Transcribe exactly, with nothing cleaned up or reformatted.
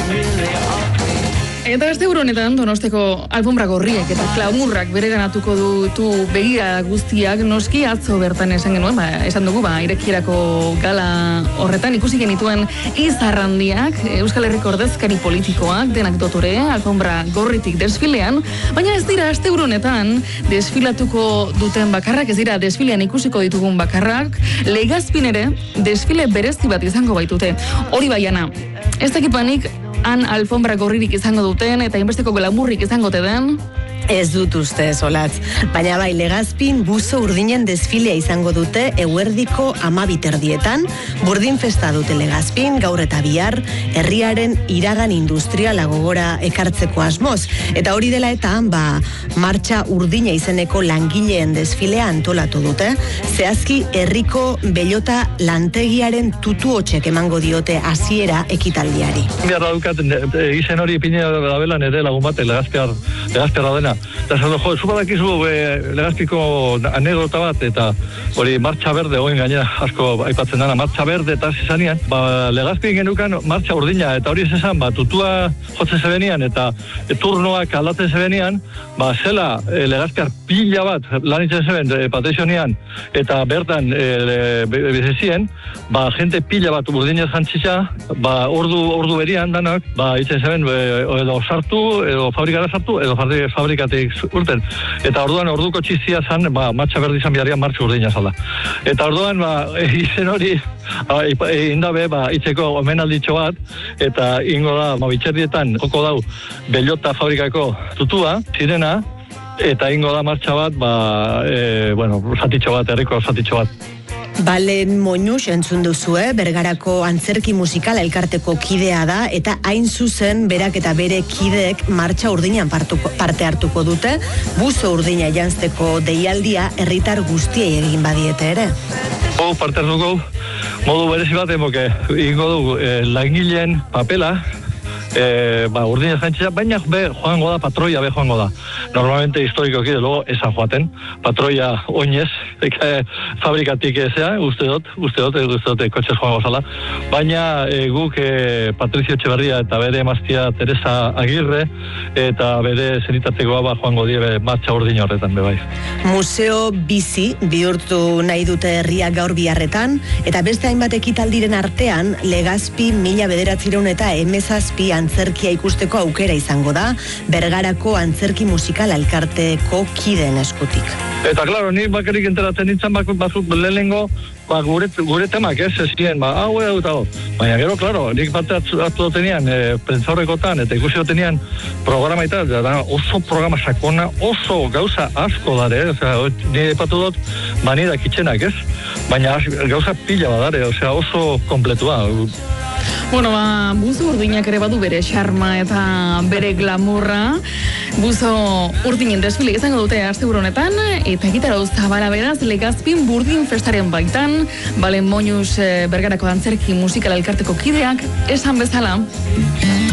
Eta este honetan Donosteko alfombra gorriek eta klamurrak bereganatuko dutu begira guztiak noski atzo bertan esan genuen, ba, esan dugu, ba, irekierako gala horretan ikusi genituen izarrandiak, Euskal Herriko ordezkari politikoak, denak dotore, alfombra gorritik desfilean, baina ez dira este honetan desfilatuko duten bakarrak, ez dira desfilean ikusiko ditugun bakarrak, Legazpin ere desfile berezi bat izango baitute. Hori baiana, ez dakipanik han alfombra gorririk izango duten eta inbesteko glamurrik izango te den? Ez dut uste, Olatz. Baina bai, Legazpin buzo urdinen desfilea izango dute eguerdiko amabiterdietan, burdin festa dute Legazpin, gaur eta bihar, herriaren iragan industriala gogora ekartzeko asmoz. Eta hori dela eta, ba, martxa urdina izeneko langileen desfilea antolatu dute, zehazki herriko bellota lantegiaren tutu hotxek emango diote hasiera ekitaldiari. Biarra dukat, izen hori ipine da bela nire lagun bate, Legazpiar, Legazpiarra dena. Eta zelo, jo, zu badakizu e, Legazpiko anekdota bat, eta hori martxa berde, oin gainera asko aipatzen dana, martxa berde eta zizanean, ba, Legazpin genukan martxa urdina, eta hori ez esan, ba, tutua jotzen zebenian, eta e, turnoak aldatzen zebenian, ba, zela e, Legazpiar pila bat lanitzen zeben e, patrizionian, eta bertan e, bizizien, ba, jente pila bat urdinez jantzitza, ba, ordu, ordu berian danak, ba, itzen zeben, e, edo sartu, edo fabrikara sartu, edo fabrika urten. Eta orduan orduko txizia zan, ba, matxa berdi izan biharrian martxa urdina zala. Eta orduan, ba, izen hori, indabe, ba, itzeko omenalditxo bat, eta ingo da, ma, bitxerdietan, joko dau, bellota fabrikako tutua, zirena, eta ingo da martxa bat, ba, e, bueno, zatitxo bat, herriko zatitxo bat. Balen Moñuz entzun duzue, Bergarako antzerki musikala elkarteko kidea da, eta hain zuzen berak eta bere kideek martxa urdinan partuko, parte hartuko dute, buzo urdina janzteko deialdia herritar guztiei egin badiete ere. Hau parte hartuko, modu berezi bat, emoke, ingo du, eh, langileen papela, E, ba, urdinez jantzia, baina be, joango da, patroia be joango da. Normalmente historikoki, de luego, esan joaten, patroia oinez, eka, fabrikatik ezea, uste dut, uste dut, uste dut, kotxez joango zala, baina e, guk e, Patrizio Etxeberria eta bere emaztia Teresa Agirre, eta bere zenitatekoa ba, joango die be, martxa urdin horretan, be bai. Museo bizi bihurtu nahi dute herriak gaur biharretan, eta beste hainbat ekitaldiren artean, Legazpi mila bederatzireun eta emezazpi antzerkia ikusteko aukera izango da, Bergarako antzerki musikala elkarteko kideen eskutik. Eta, klaro, nik bakarrik enteratzen nintzen batzuk batzuk lehenengo, ba, gure, gure temak, ez, ez ziren, ba, hau edo eta hau. Baina gero, klaro, nik parte hartu dutenian, e, prentzaurrekotan, eta ikusi dutenian programa eta, da, oso programa sakona, oso gauza asko dare, eh? Osea, nire epatu dut, ba, nire dakitzenak, ez? Baina gauza pila badare, osea, oso kompletua. Bueno, ba, buzo urdinak ere badu bere xarma eta bere glamurra. Buzo urdinen desfile izango dute asteburu honetan, eta gitara zabala beraz Legazpin burdin festaren baitan, Balen Moñuz Bergarako antzerki musikala elkarteko kideak, esan bezala.